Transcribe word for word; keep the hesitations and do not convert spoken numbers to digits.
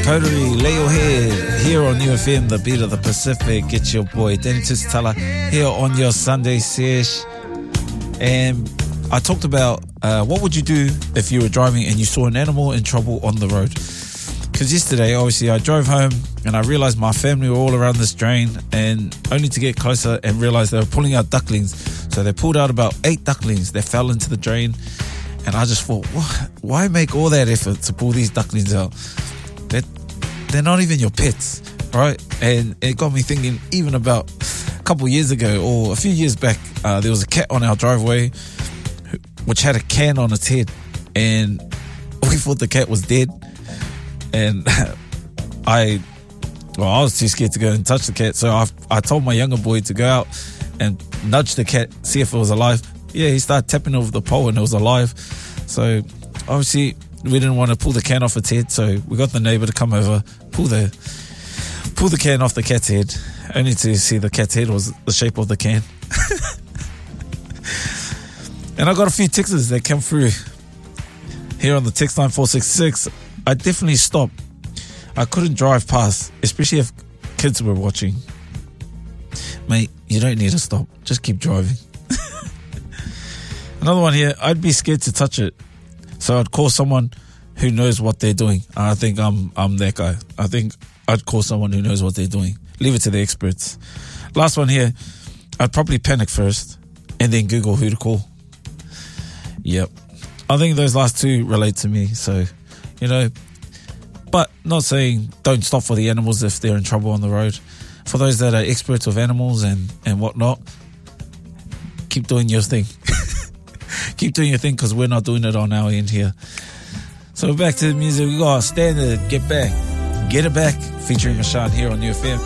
Pottery, lay your head here on U F M, the beat of the Pacific. It's your boy Danny Tusitala here on your Sunday sesh. And I talked about uh, what would you do if you were driving and you saw an animal in trouble on the road. Because yesterday, obviously, I drove home and I realized my family were all around this drain, and only to get closer and realize they were pulling out ducklings. So they pulled out about eight ducklings that fell into the drain. And I just thought, what? Why make all that effort to pull these ducklings out? They're, they're not even your pets, right? And it got me thinking even about a couple of years ago or a few years back, uh, there was a cat on our driveway which had a can on its head, and we thought the cat was dead. And I, well, I was too scared to go and touch the cat, so I, I told my younger boy to go out and nudge the cat, see if it was alive. Yeah, he started tapping over the pole and it was alive. So obviously we didn't want to pull the can off its head, so we got the neighbor to come over, pull the pull the can off the cat's head, only to see the cat's head was the shape of the can. And I got a few texts that came through here on the text line four six six. I definitely stopped. I couldn't drive past, especially if kids were watching. Mate, you don't need to stop. Just keep driving. Another one here. I'd be scared to touch it, so I'd call someone who knows what they're doing. I think I'm I'm that guy. I think I'd call someone who knows what they're doing. Leave it to the experts. Last one here. I'd probably panic first and then Google who to call. Yep. I think those last two relate to me, so, you know, but not saying don't stop for the animals if they're in trouble on the road. For those that are experts of animals and, and whatnot, keep doing your thing. Keep doing your thing, because we're not doing it on our end here. So back to the music. We got Standard, Get Back, Get It Back, featuring Ashan here on U F M.